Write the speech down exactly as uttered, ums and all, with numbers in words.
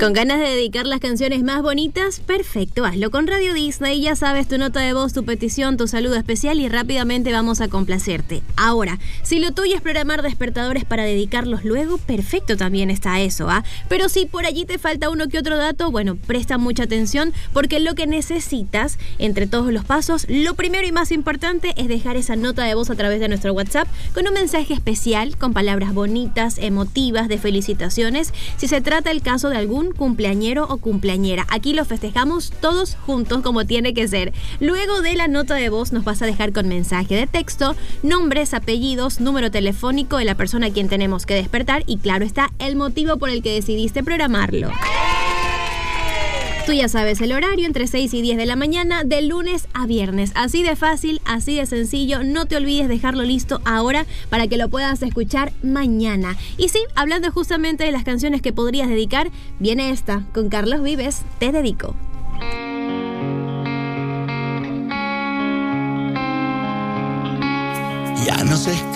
¿Con ganas de dedicar las canciones más bonitas? Perfecto, hazlo con Radio Disney. Ya sabes, tu nota de voz, tu petición, tu saludo especial y rápidamente vamos a complacerte. Ahora, si lo tuyo es programar despertadores para dedicarlos luego, perfecto también está eso, ¿ah? Pero si por allí te falta uno que otro dato, bueno, presta mucha atención porque lo que necesitas, entre todos los pasos, lo primero y más importante es dejar esa nota de voz a través de nuestro WhatsApp con un mensaje especial, con palabras bonitas, emotivas, de felicitaciones, si se trata el caso de algún cumpleañero o cumpleañera. Aquí lo festejamos todos juntos como tiene que ser. Luego de la nota de voz nos vas a dejar con mensaje de texto, nombres, apellidos, número telefónico de la persona a quien tenemos que despertar y claro está, el motivo por el que decidiste programarlo. Tú ya sabes el horario, entre seis y diez de la mañana, de lunes a viernes. Así de fácil, así de sencillo. No te olvides dejarlo listo ahora para que lo puedas escuchar mañana. Y sí, hablando justamente de las canciones que podrías dedicar, viene esta, con Carlos Vives, Te Dedico. Ya no sé